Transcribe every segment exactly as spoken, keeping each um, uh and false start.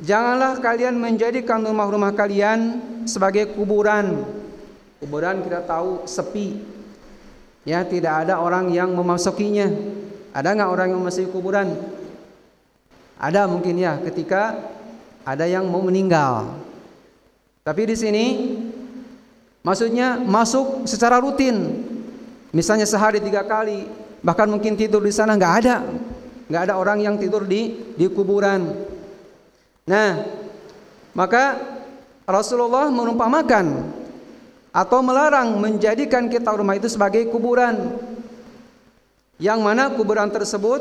Janganlah kalian menjadikan rumah-rumah kalian sebagai kuburan. Kuburan kita tahu sepi, ya, tidak ada orang yang memasukinya. Ada nggak orang yang memasuki kuburan? Ada mungkin ya, ketika ada yang mau meninggal. Tapi di sini maksudnya masuk secara rutin, misalnya sehari tiga kali, bahkan mungkin tidur di sana nggak ada, nggak ada orang yang tidur di di kuburan. Nah, maka Rasulullah merumpamakan atau melarang menjadikan kita rumah itu sebagai kuburan, yang mana kuburan tersebut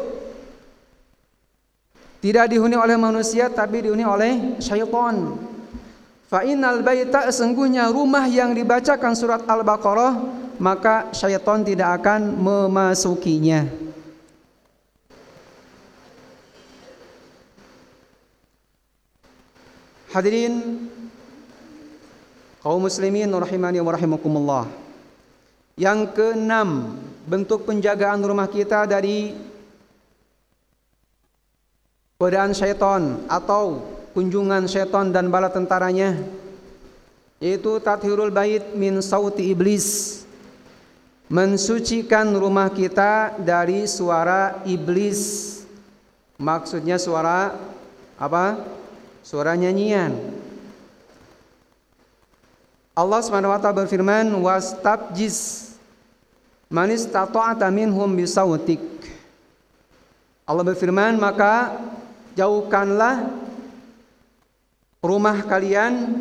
tidak dihuni oleh manusia tapi dihuni oleh syaitan. Fa innal baita, sesungguhnya rumah yang dibacakan surat Al-Baqarah, maka syaitan tidak akan memasukinya. Hadirin kaum muslimin rahimani wa rahimakumullah. Yang keenam, bentuk penjagaan rumah kita dari godaan syaitan atau kunjungan syaitan dan bala tentaranya, yaitu tathirul bait min sauti iblis, mensucikan rumah kita dari suara iblis. Maksudnya suara apa? Suara nyanyian. Allah Subhanahu wa taala berfirman, wastabjiz man istata'ta minhum bisautik. Allah berfirman, maka jauhkanlah rumah kalian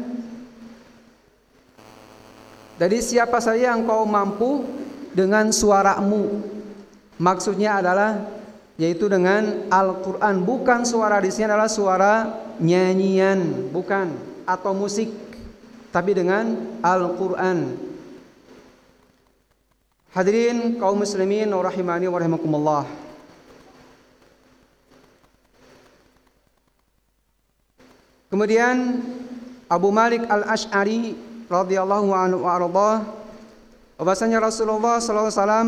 dari siapa saja yang kau mampu dengan suaramu. Maksudnya adalah yaitu dengan Al-Quran. Bukan suara di sini adalah suara nyanyian, bukan, atau musik, tapi dengan Al-Quran. Hadirin kaum muslimin rahimani wa rahimakumullah. Kemudian Abu Malik Al-Asy'ari radhiyallahu anhu wa ardhah, bahwasanya Rasulullah sallallahu alaihi wasallam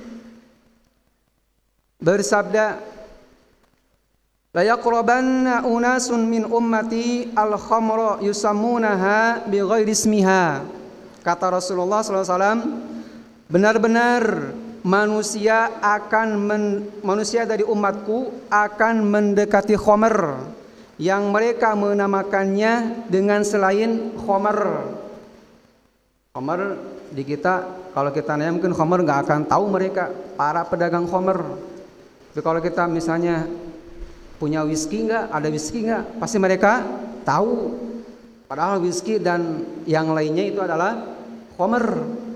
bersabda, la yaqrabanna unasun min ummati al-khamra yusammunaha bighairi ismiha. Kata Rasulullah sallallahu alaihi wasallam, benar-benar manusia akan men, manusia dari umatku akan mendekati khamr yang mereka menamakannya dengan selain khamr. Khamr di kita, kalau kita nanya mungkin khamr nggak akan tahu mereka, para pedagang khamr. Tapi kalau kita misalnya punya whisky nggak, ada whisky nggak, pasti mereka tahu. Padahal whisky dan yang lainnya itu adalah khamr.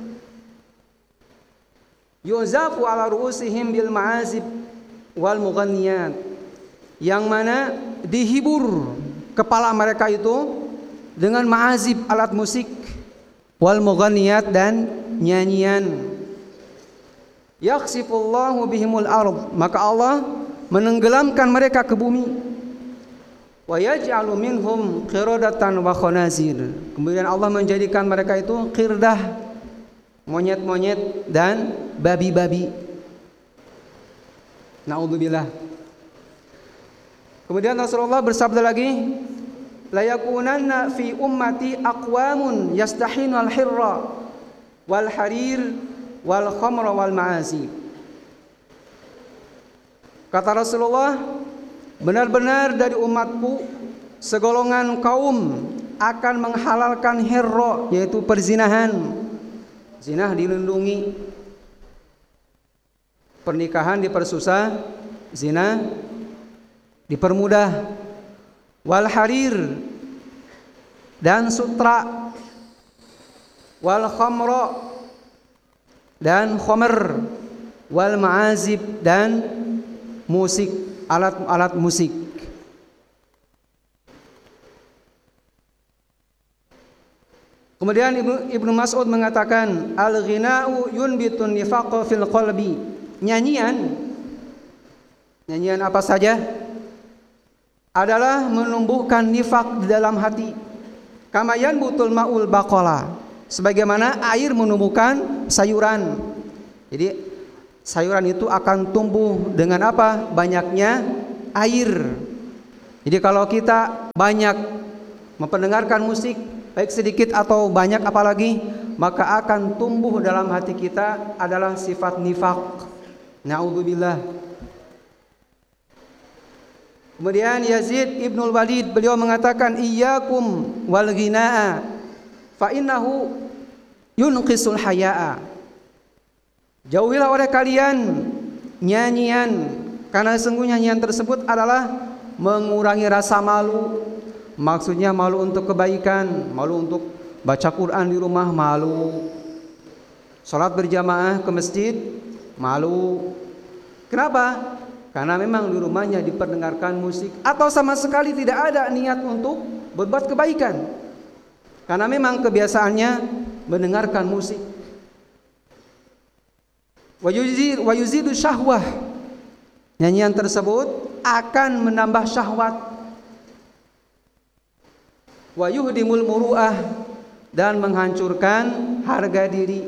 Yuzafu ala ru'usihim bil ma'azib wal mughanniyat, yang mana dihibur kepala mereka itu dengan ma'azib, alat musik, wal mughanniyat, dan nyanyian. Yakhsifullahu bihimul ard, maka Allah menenggelamkan mereka ke bumi. Wa yaj'alu minhum qiradatan wa khanazir, kemudian Allah menjadikan mereka itu qirdah, monyet-monyet, dan babi-babi. Na'udzubillah. Kemudian Rasulullah bersabda lagi, la yakunanna fi ummati aqwamun yastahinu al-hirra wal harir wal khamra wal ma'azib. Kata Rasulullah, benar-benar dari umatku segolongan kaum akan menghalalkan hirra, yaitu perzinahan. Zina dilindungi, pernikahan dipersusah, zina dipermudah. Wal harir, dan sutra. Wal khamra, dan khamr. Wal ma'azib, dan musik, alat-alat musik. Kemudian Ibnu, Ibnu Mas'ud mengatakan, al-ghina'u yunbitun nifaqqa fil qalbi. Nyanyian, nyanyian apa saja adalah menumbuhkan nifak di dalam hati. Kama yanbutul ma'ul baqala, sebagaimana air menumbuhkan sayuran. Jadi sayuran itu akan tumbuh dengan apa? Banyaknya air. Jadi kalau kita banyak memperdengarkan musik, baik sedikit atau banyak apalagi, maka akan tumbuh dalam hati kita adalah sifat nifaq. Na'udzubillah. Kemudian Yazid Ibnul Walid beliau mengatakan, iyyakum wal ghinaa fa innahu yunqisul haya'a. Jauhilah oleh kalian nyanyian, karena sesungguhnya nyanyian tersebut adalah mengurangi rasa malu. Maksudnya malu untuk kebaikan, malu untuk baca Quran di rumah, malu salat berjamaah ke masjid, malu. Kenapa? Karena memang di rumahnya diperdengarkan musik, atau sama sekali tidak ada niat untuk berbuat kebaikan, karena memang kebiasaannya mendengarkan musik. Wa yuzidu syahwah, nyanyian tersebut akan menambah syahwat. Wa yuhdimul muru'ah, dan menghancurkan harga diri.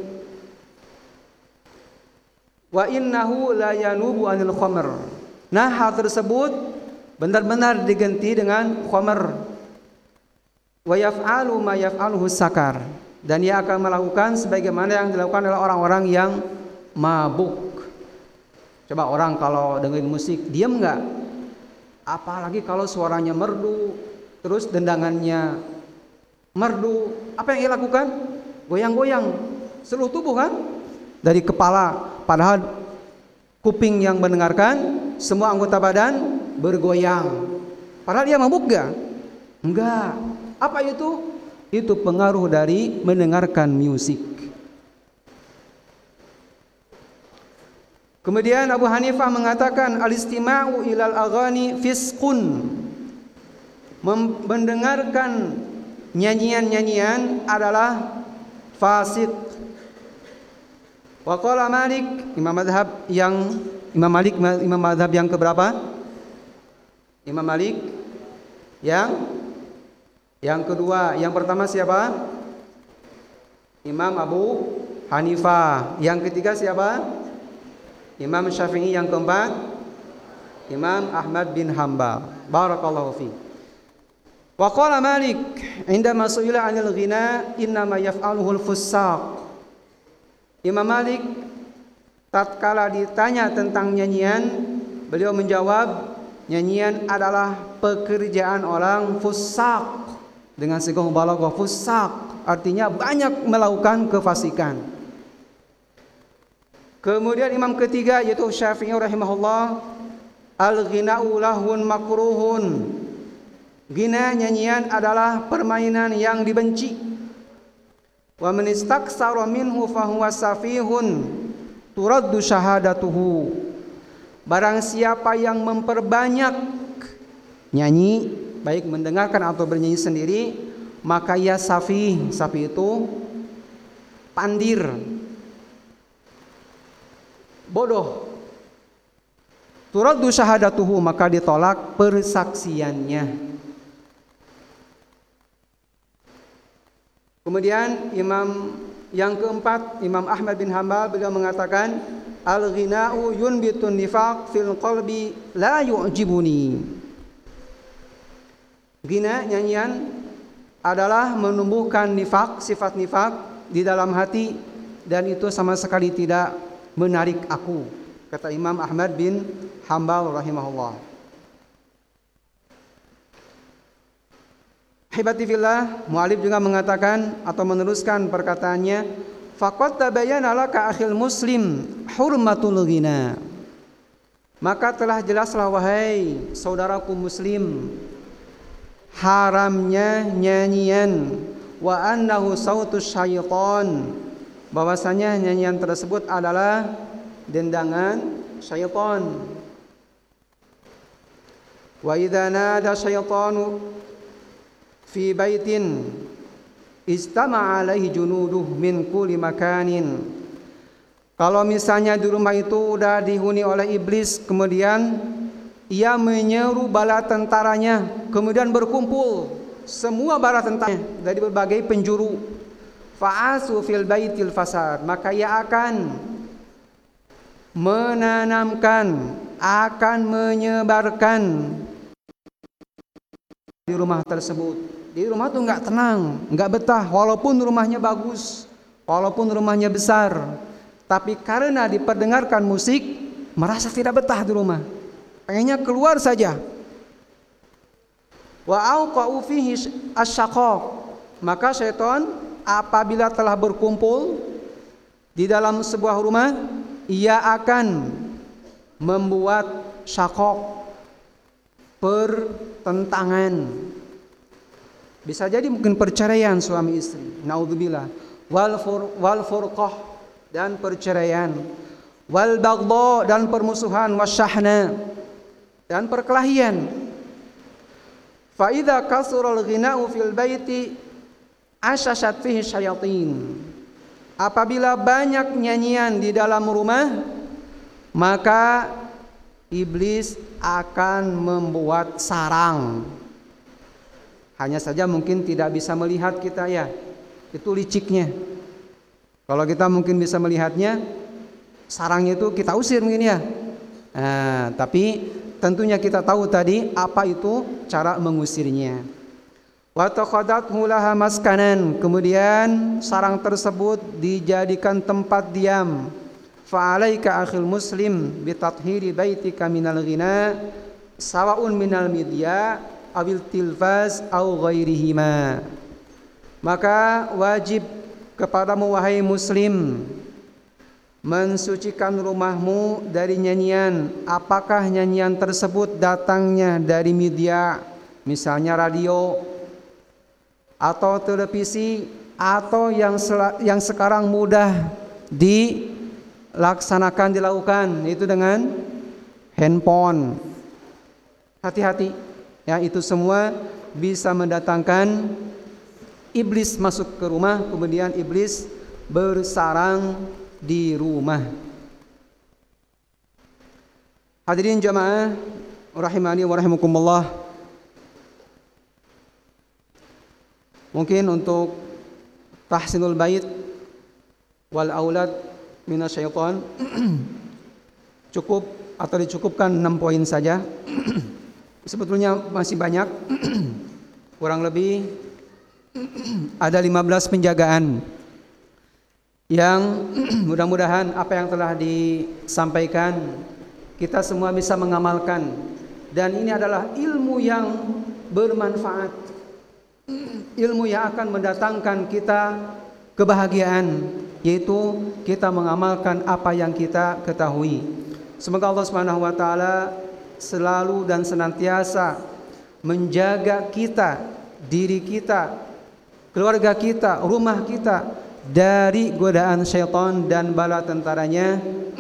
Wa innahu la yanubu anil khamr. Nah, hal tersebut benar-benar diganti dengan khamr. Wa yaf'alu ma yaf'aluhu sakar, dan ia akan melakukan sebagaimana yang dilakukan oleh orang-orang yang mabuk. Coba orang kalau dengerin musik diam enggak? Apalagi kalau suaranya merdu, terus dendangannya merdu, apa yang ia lakukan? Goyang-goyang seluruh tubuh kan? Dari kepala, padahal kuping yang mendengarkan, semua anggota badan bergoyang. Padahal dia mabuk enggak? Enggak. Apa itu? Itu pengaruh dari mendengarkan musik. Kemudian Abu Hanifah mengatakan, al-istima'u ilal aghani fisqun. Mendengarkan nyanyian-nyanyian adalah fasik. Wa qala Malik, Imam mazhab yang Imam Malik Imam mazhab yang keberapa? Imam Malik yang yang kedua. Yang pertama siapa? Imam Abu Hanifah. Yang ketiga siapa? Imam Syafi'i. Yang keempat Imam Ahmad bin Hanbal. Barakallahu fi. Wa qala Malik indama su'ila 'anil ghina innama yaf'aluhu al-fussaq. Imam Malik tatkala ditanya tentang nyanyian, beliau menjawab, nyanyian adalah pekerjaan orang fussaq. Dengan sigah mubalaghah, fussaq artinya banyak melakukan kefasikan. Kemudian imam ketiga yaitu Syafi'i rahimahullah, al-ghina'u lahun makruhun. Ghina, nyanyian adalah permainan yang dibenci. Wa man istaksara minhu fahuwa safihun turaddu syahadatuhu. Barang siapa yang memperbanyak nyanyi, baik mendengarkan atau bernyanyi sendiri, maka ia safih. Safih itu pandir, bodoh. Turaddu syahadatuhu, maka ditolak persaksiannya. Kemudian imam yang keempat, Imam Ahmad bin Hanbal, beliau mengatakan, al-ghina'u yunbitun nifaq fil qalbi la yu'jibuni. Ghina, nyanyian, adalah menumbuhkan nifaq, sifat nifaq di dalam hati, dan itu sama sekali tidak menarik aku, kata Imam Ahmad bin Hanbal rahimahullah. Hibati fillah, mu'alif juga mengatakan atau meneruskan perkataannya, faqad tabayyana laka akhil muslim hurmatul ghina. Maka telah jelaslah wahai saudaraku muslim, haramnya nyanyian, wa annahu sautus syaitan, bahwasanya nyanyian tersebut adalah dendangan syaitan. Wa idza nada syaitanu fi baitin istama'a alaihi junuduh min kulli makanin. Kalau misalnya di rumah itu udah dihuni oleh iblis, kemudian ia menyeru bala tentaranya, kemudian berkumpul semua bala tentaranya dari berbagai penjuru, fa'asu fil baitil fasad, maka ia akan menanamkan, akan menyebarkan di rumah tersebut. Di rumah tuh nggak tenang, nggak betah, walaupun rumahnya bagus, walaupun rumahnya besar, tapi karena diperdengarkan musik, merasa tidak betah di rumah, pengennya keluar saja. Wa auqa'u fihi asyaqaq, maka syaitan apabila telah berkumpul di dalam sebuah rumah, ia akan membuat syaqaq, pertentangan. Bisa jadi mungkin perceraian suami istri, naudzubillah, wal fur, wal furqah, dan perceraian, wal baghdha, dan permusuhan, wasyahna, dan perkelahian. Fa idza kasura al-ghina'u fil baiti ashashat fihi syayatin. Apabila banyak nyanyian di dalam rumah, maka iblis akan membuat sarang. Hanya saja mungkin tidak bisa melihat kita, ya, itu liciknya. Kalau kita mungkin bisa melihatnya, sarangnya itu kita usir mungkin, ya. Nah, tapi tentunya kita tahu tadi apa itu cara mengusirnya. Wa taqadathu laha maskanan, kemudian sarang tersebut dijadikan tempat diam. Fa alaika akhil muslim bi tathhiri baitika minal ghina sawaun minal media awil tilfaz au ghairihima. Maka wajib kepadamu wahai muslim mensucikan rumahmu dari nyanyian, apakah nyanyian tersebut datangnya dari media, misalnya radio atau televisi, atau yang yang sekarang mudah dilaksanakan dilakukan itu dengan handphone. Hati-hati, ya, itu semua bisa mendatangkan iblis masuk ke rumah, kemudian iblis bersarang di rumah. Hadirin jamaah rahimani wa rahimakumullah. Mungkin untuk tahsinul bait wal aulad minasyaiton cukup atau dicukupkan enam poin saja. Sebetulnya masih banyak. Kurang lebih ada lima belas penjagaan yang mudah-mudahan apa yang telah disampaikan kita semua bisa mengamalkan, dan ini adalah ilmu yang bermanfaat, ilmu yang akan mendatangkan kita kebahagiaan, yaitu kita mengamalkan apa yang kita ketahui. Semoga Allah Subhanahu wa taala selalu dan senantiasa menjaga kita, diri kita, keluarga kita, rumah kita dari godaan syaitan dan bala tentaranya.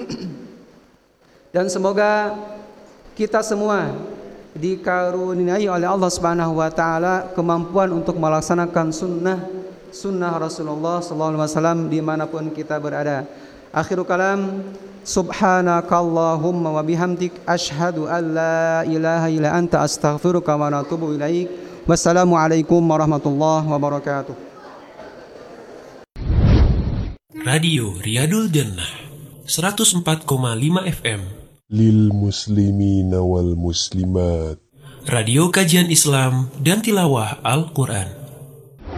Dan semoga kita semua dikaruniai oleh Allah Subhanahu wa taala kemampuan untuk melaksanakan sunnah sunnah Rasulullah sallallahu alaihi wasallam dimanapun kita berada. Akhirul kalam, subhanakallahumma wa bihamdik asyhadu an la ilaha illa anta astaghfiruka wa atubu ilaik. Wassalamualaikum warahmatullahi wabarakatuh. Radio Riyadul Jannah seratus empat koma lima F M lil muslimina wal muslimat. Radio kajian Islam dan tilawah Al-Quran.